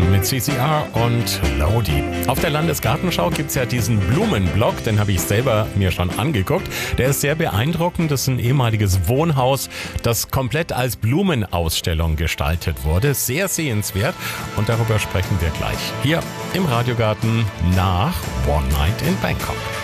mit CCR und Lodi. Auf der Landesgartenschau gibt es ja diesen Blumenblock, den habe ich selber mir schon angeguckt. Der ist sehr beeindruckend. Das ist ein ehemaliges Wohnhaus, das komplett als Blumenausstellung gestaltet wurde. Sehr sehenswert und darüber sprechen wir gleich hier im Radiogarten nach One Night in Bangkok.